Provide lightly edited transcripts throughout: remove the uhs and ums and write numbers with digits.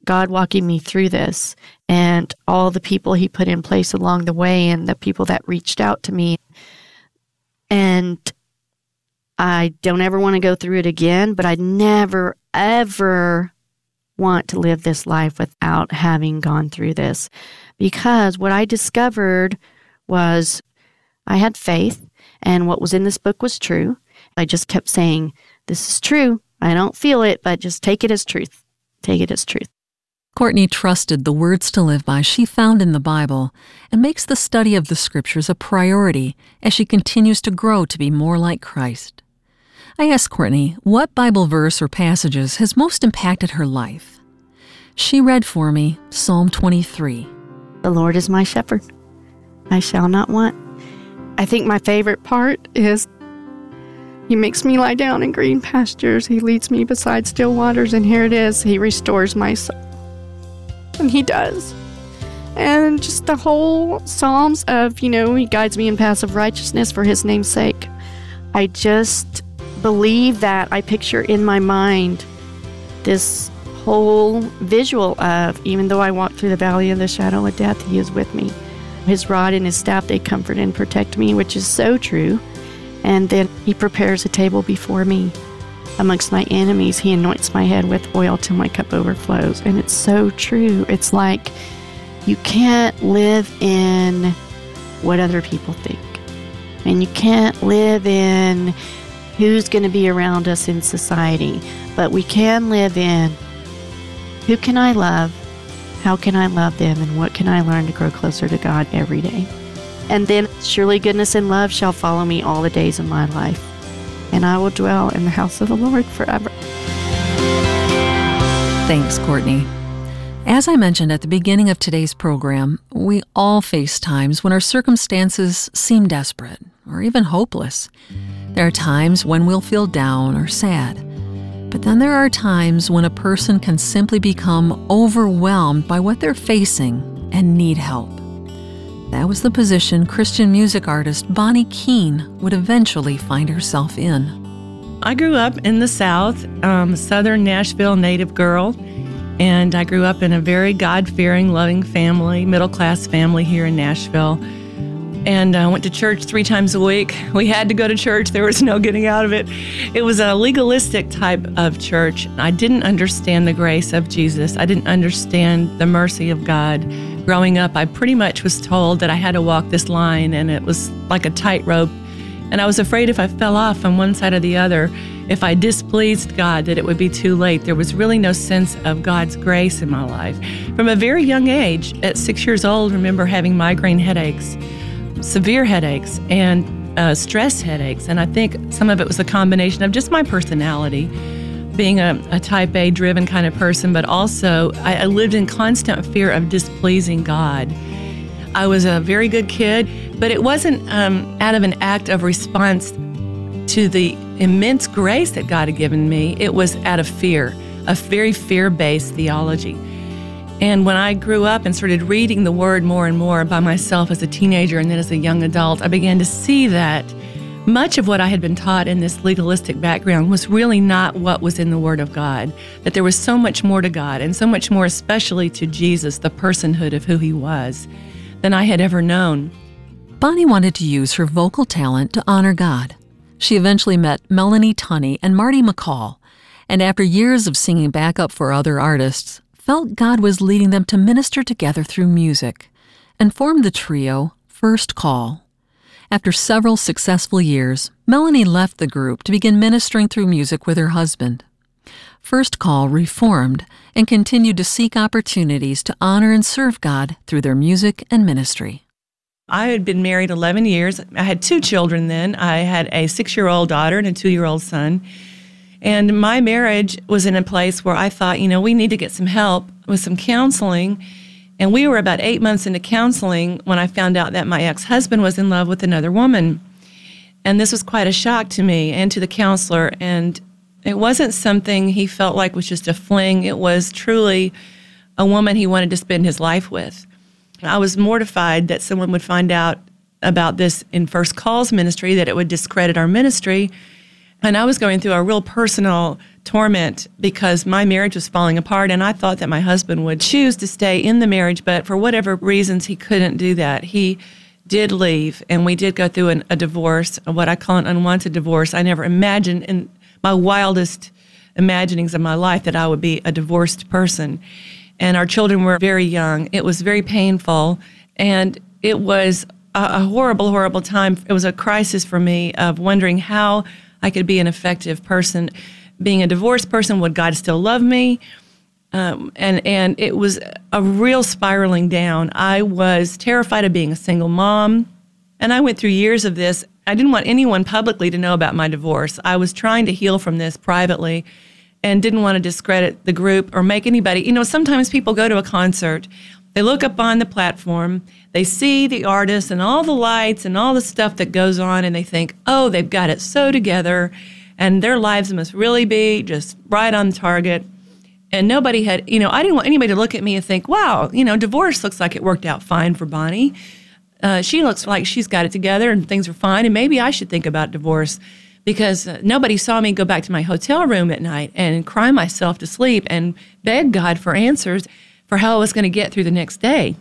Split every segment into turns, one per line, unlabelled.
God walking me through this and all the people he put in place along the way and the people that reached out to me. And I don't ever want to go through it again, but I never, ever want to live this life without having gone through this. Because what I discovered was I had faith, and what was in this book was true. I just kept saying, this is true. I don't feel it, but just take it as truth. Take it as truth.
Courtney trusted the words to live by she found in the Bible and makes the study of the Scriptures a priority as she continues to grow to be more like Christ. I asked Courtney what Bible verse or passages has most impacted her life. She read for me Psalm 23.
The Lord is my shepherd. I shall not want. I think my favorite part is He makes me lie down in green pastures. He leads me beside still waters, and here it is. He restores my soul. And He does. And just the whole Psalms of, He guides me in paths of righteousness for His name's sake. I just believe that I picture in my mind this whole visual of, even though I walk through the valley of the shadow of death, He is with me. His rod and His staff, they comfort and protect me, which is so true. And then He prepares a table before me amongst my enemies. He anoints my head with oil till my cup overflows. And it's so true. It's like you can't live in what other people think. And you can't live in who's going to be around us in society. But we can live in who can I love, how can I love them, and what can I learn to grow closer to God every day. And then surely goodness and love shall follow me all the days of my life, and I will dwell in the house of the Lord forever.
Thanks, Courtney. As I mentioned at the beginning of today's program, we all face times when our circumstances seem desperate or even hopeless. There are times when we'll feel down or sad. But then there are times when a person can simply become overwhelmed by what they're facing and need help. That was the position Christian music artist Bonnie Keene would eventually find herself in.
I grew up in the South, Southern Nashville native girl, and I grew up in a very God-fearing, loving family, middle-class family here in Nashville. And I went to church 3 times a week. We had to go to church. There was no getting out of it. It was a legalistic type of church. I didn't understand the grace of Jesus. I didn't understand the mercy of God. Growing up, I pretty much was told that I had to walk this line, and it was like a tightrope. And I was afraid if I fell off on one side or the other, if I displeased God, that it would be too late. There was really no sense of God's grace in my life. From a very young age, at 6 years old, I remember having migraine headaches, severe headaches, and stress headaches. And I think some of it was a combination of just my personality, being a type A driven kind of person, but also I lived in constant fear of displeasing God. I was a very good kid, but it wasn't out of an act of response to the immense grace that God had given me. It was out of fear, a very fear-based theology. And when I grew up and started reading the Word more and more by myself as a teenager and then as a young adult, I began to see that much of what I had been taught in this legalistic background was really not what was in the Word of God, that there was so much more to God and so much more especially to Jesus, the personhood of who He was, than I had ever known.
Bonnie wanted to use her vocal talent to honor God. She eventually met Melanie Tunney and Marty McCall, and after years of singing backup for other artists, felt God was leading them to minister together through music, and formed the trio First Call. After several successful years, Melanie left the group to begin ministering through music with her husband. First Call reformed and continued to seek opportunities to honor and serve God through their music and ministry.
I had been married 11 years. I had 2 children then. I had a 6-year-old daughter and a 2-year-old son. And my marriage was in a place where I thought, we need to get some help with some counseling. And we were about 8 months into counseling when I found out that my ex-husband was in love with another woman. And this was quite a shock to me and to the counselor. And it wasn't something he felt like was just a fling. It was truly a woman he wanted to spend his life with. I was mortified that someone would find out about this in First Call's ministry, that it would discredit our ministry. And I was going through a real personal torment because my marriage was falling apart, and I thought that my husband would choose to stay in the marriage, but for whatever reasons, he couldn't do that. He did leave, and we did go through a divorce, what I call an unwanted divorce. I never imagined in my wildest imaginings of my life that I would be a divorced person. And our children were very young. It was very painful, and it was a horrible, horrible time. It was a crisis for me of wondering how I could be an effective person. Being a divorced person, would God still love me? And it was a real spiraling down. I was terrified of being a single mom, and I went through years of this. I didn't want anyone publicly to know about my divorce. I was trying to heal from this privately and didn't want to discredit the group or make anybody. Sometimes people go to a concert, they look up on the platform, they see the artist and all the lights and all the stuff that goes on, and they think, oh, they've got it so together, and their lives must really be just right on target. And nobody had, I didn't want anybody to look at me and think, wow, divorce looks like it worked out fine for Bonnie. She looks like she's got it together and things are fine, and maybe I should think about divorce, because nobody saw me go back to my hotel room at night and cry myself to sleep and beg God for answers for how I was going to get through the next day.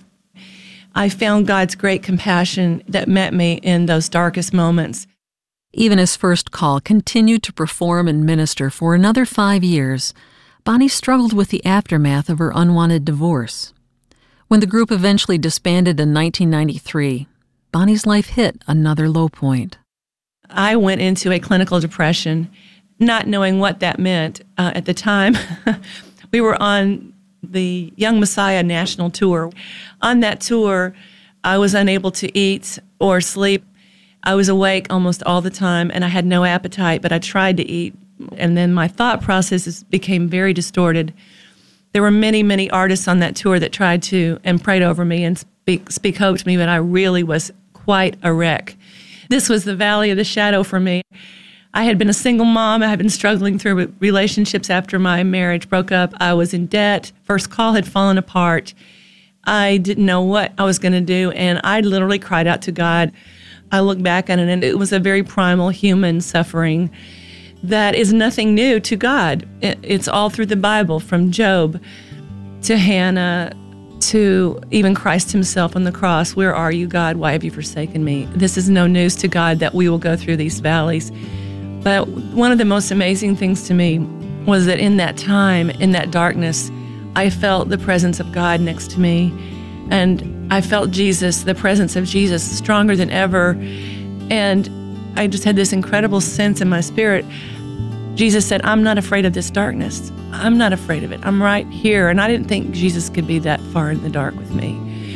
I found God's great compassion that met me in those darkest moments.
Even as First Call continued to perform and minister for another 5 years, Bonnie struggled with the aftermath of her unwanted divorce. When the group eventually disbanded in 1993, Bonnie's life hit another low point.
I went into a clinical depression, not knowing what that meant at the time. We were on the Young Messiah national tour. On that tour, I was unable to eat or sleep. I was awake almost all the time, and I had no appetite, but I tried to eat. And then my thought processes became very distorted. There were many, many artists on that tour that tried to and prayed over me and speak hope to me, but I really was quite a wreck. This was the valley of the shadow for me. I had been a single mom. I had been struggling through relationships after my marriage broke up. I was in debt. First Call had fallen apart. I didn't know what I was going to do, and I literally cried out to God. I look back on it, and it was a very primal human suffering that is nothing new to God. It's all through the Bible, from Job to Hannah to even Christ himself on the cross. Where are you, God? Why have you forsaken me? This is no news to God that we will go through these valleys. But one of the most amazing things to me was that in that time, in that darkness, I felt the presence of God next to me. And I felt Jesus, the presence of Jesus, stronger than ever. And I just had this incredible sense in my spirit. Jesus said, I'm not afraid of this darkness. I'm not afraid of it. I'm right here. And I didn't think Jesus could be that far in the dark with me.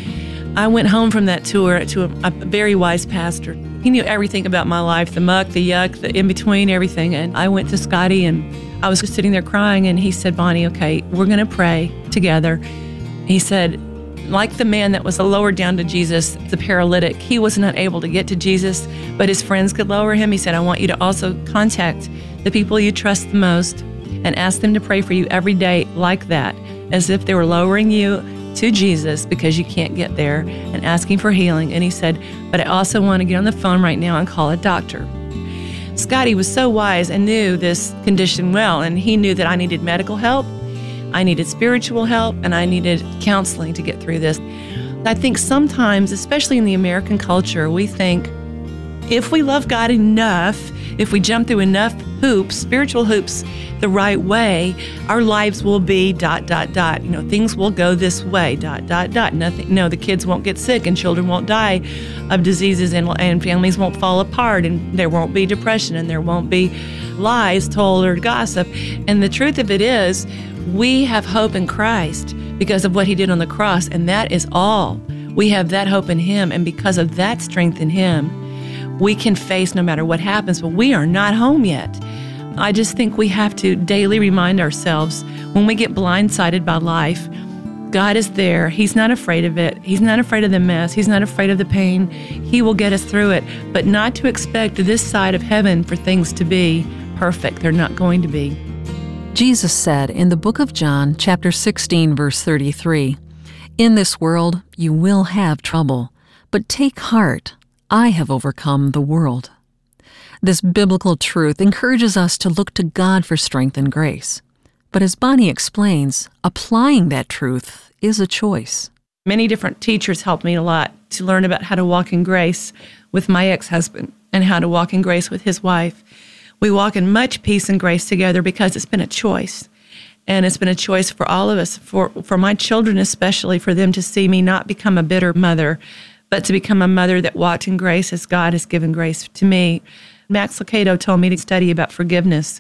I went home from that tour to a very wise pastor. He knew everything about my life, the muck, the yuck, the in-between, everything. And I went to Scotty, and I was just sitting there crying, and he said, Bonnie, okay, we're going to pray together. He said, like the man that was lowered down to Jesus, the paralytic, he was not able to get to Jesus, but his friends could lower him. He said, I want you to also contact the people you trust the most and ask them to pray for you every day like that, as if they were lowering you to Jesus because you can't get there, and asking for healing. And he said, but I also want to get on the phone right now and call a doctor. Scotty was so wise and knew this condition well, and he knew that I needed medical help, I needed spiritual help, and I needed counseling to get through this. I think sometimes, especially in the American culture, we think if we love God enough, if we jump through enough hoops, spiritual hoops, the right way, our lives will be ... things will go this way ... Nothing. No, the kids won't get sick, and children won't die of diseases, and families won't fall apart, and there won't be depression, and there won't be lies told or gossip. And the truth of it is, we have hope in Christ because of what he did on the cross, and that is all. We have that hope in him, and because of that strength in him, we can face no matter what happens, but we are not home yet. I just think we have to daily remind ourselves when we get blindsided by life, God is there. He's not afraid of it. He's not afraid of the mess. He's not afraid of the pain. He will get us through it, but not to expect this side of heaven for things to be perfect. They're not going to be.
Jesus said in the book of John, chapter 16, verse 33, "In this world you will have trouble, but take heart. I have overcome the world." This biblical truth encourages us to look to God for strength and grace. But as Bonnie explains, applying that truth is a choice.
Many different teachers helped me a lot to learn about how to walk in grace with my ex-husband and how to walk in grace with his wife. We walk in much peace and grace together because it's been a choice. And it's been a choice for all of us, for my children especially, for them to see me not become a bitter mother, but to become a mother that walked in grace as God has given grace to me. Max Lucado told me to study about forgiveness.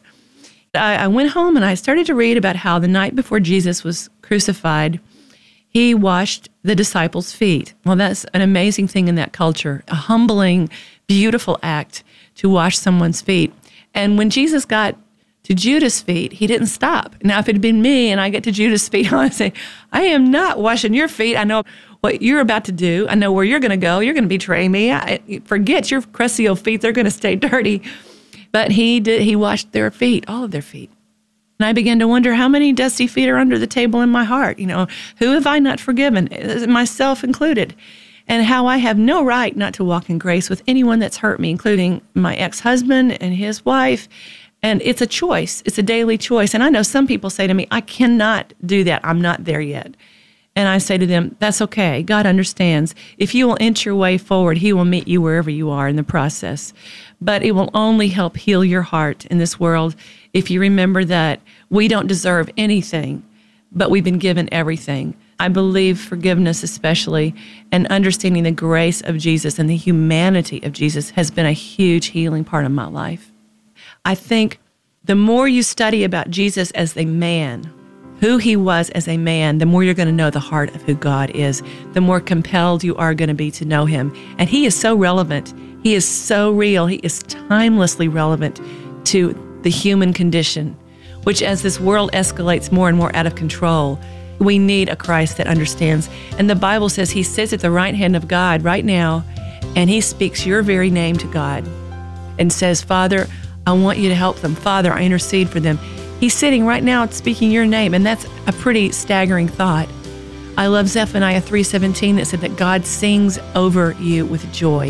I went home and I started to read about how the night before Jesus was crucified, he washed the disciples' feet. Well, that's an amazing thing in that culture, a humbling, beautiful act to wash someone's feet. And when Jesus got to Judas' feet, he didn't stop. Now, if it had been me and I get to Judas' feet, I would say, I am not washing your feet. I know what you're about to do. I know where you're going to go. You're going to betray me. Forget your crusty old feet. They're going to stay dirty. But he washed their feet, all of their feet. And I began to wonder how many dusty feet are under the table in my heart. You know, who have I not forgiven, myself included? And how I have no right not to walk in grace with anyone that's hurt me, including my ex-husband and his wife. And it's a choice. It's a daily choice. And I know some people say to me, I cannot do that. I'm not there yet. And I say to them, that's okay. God understands. If you will inch your way forward, he will meet you wherever you are in the process. But it will only help heal your heart in this world if you remember that we don't deserve anything, but we've been given everything. I believe forgiveness especially, and understanding the grace of Jesus and the humanity of Jesus has been a huge healing part of my life. I think the more you study about Jesus as a man, who he was as a man, the more you're going to know the heart of who God is, the more compelled you are going to be to know him. And he is so relevant. He is so real. He is timelessly relevant to the human condition, which as this world escalates more and more out of control, we need a Christ that understands. And the Bible says he sits at the right hand of God right now, and he speaks your very name to God and says, Father, I want you to help them. Father, I intercede for them. He's sitting right now speaking your name, and that's a pretty staggering thought. I love Zephaniah 3:17 that said that God sings over you with joy.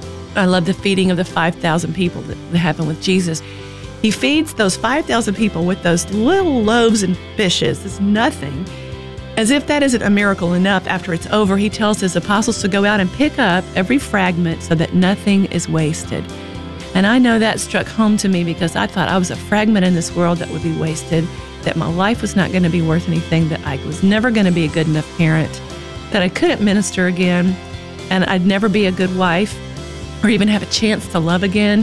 I love the feeding of the 5,000 people that happened with Jesus. He feeds those 5,000 people with those little loaves and fishes. It's nothing. As if that isn't a miracle enough, after it's over, he tells his apostles to go out and pick up every fragment so that nothing is wasted. And I know that struck home to me because I thought I was a fragment in this world that would be wasted, that my life was not going to be worth anything, that I was never going to be a good enough parent, that I couldn't minister again, and I'd never be a good wife or even have a chance to love again.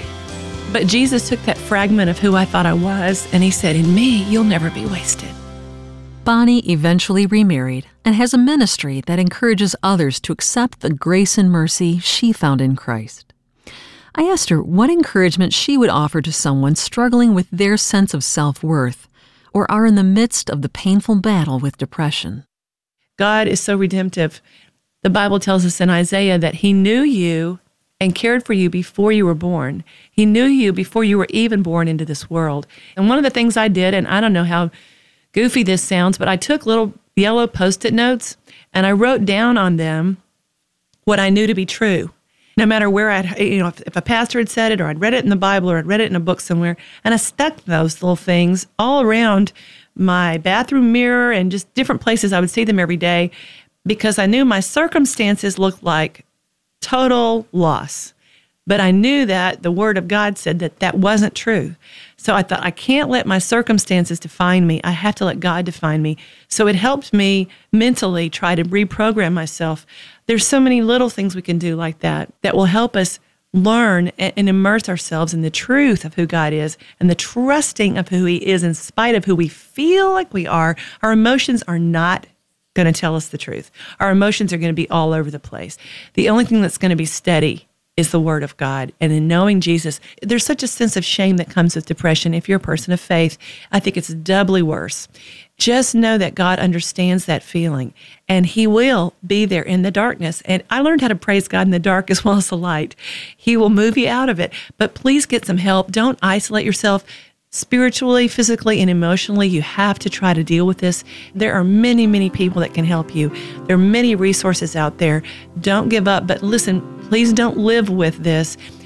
But Jesus took that fragment of who I thought I was, and he said, in me, you'll never be wasted.
Bonnie eventually remarried and has a ministry that encourages others to accept the grace and mercy she found in Christ. I asked her what encouragement she would offer to someone struggling with their sense of self-worth or are in the midst of the painful battle with depression.
God is so redemptive. The Bible tells us in Isaiah that he knew you and cared for you before you were born. He knew you before you were even born into this world. And one of the things I did, and I don't know how goofy this sounds, but I took little yellow Post-it notes and I wrote down on them what I knew to be true. No matter where if a pastor had said it, or I'd read it in the Bible, or I'd read it in a book somewhere, and I stuck those little things all around my bathroom mirror and just different places. I would see them every day because I knew my circumstances looked like total loss. But I knew that the Word of God said that that wasn't true. So I thought, I can't let my circumstances define me. I have to let God define me. So it helped me mentally try to reprogram myself. There's so many little things we can do like that that will help us learn and immerse ourselves in the truth of who God is and the trusting of who he is in spite of who we feel like we are. Our emotions are not going to tell us the truth. Our emotions are going to be all over the place. The only thing that's going to be steady is the Word of God. And in knowing Jesus, there's such a sense of shame that comes with depression. If you're a person of faith, I think it's doubly worse. Just know that God understands that feeling, and he will be there in the darkness. And I learned how to praise God in the dark as well as the light. He will move you out of it. But please get some help. Don't isolate yourself. Spiritually, physically, and emotionally, you have to try to deal with this. There are many, many people that can help you. There are many resources out there. Don't give up, but listen, please don't live with this.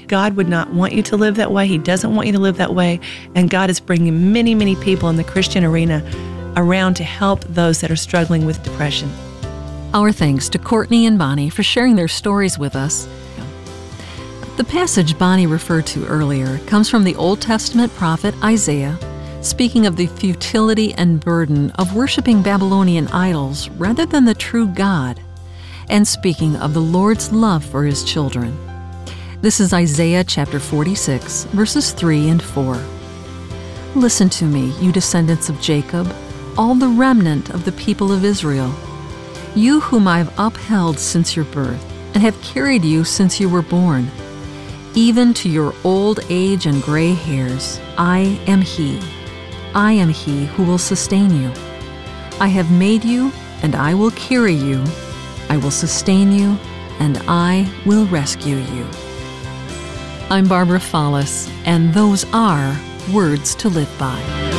God would not want you to live that way. He doesn't want you to live that way. And God is bringing many, many people in the Christian arena around to help those that are struggling with depression.
Our thanks to Courtney and Bonnie for sharing their stories with us. The passage Bonnie referred to earlier comes from the Old Testament prophet Isaiah, speaking of the futility and burden of worshiping Babylonian idols rather than the true God, and speaking of the Lord's love for His children. This is Isaiah chapter 46, verses 3 and 4. Listen to me, you descendants of Jacob, all the remnant of the people of Israel, you whom I have upheld since your birth, and have carried you since you were born. Even to your old age and gray hairs, I am He. I am He who will sustain you. I have made you, and I will carry you. I will sustain you, and I will rescue you. I'm Barbara Follis, and those are words to live by.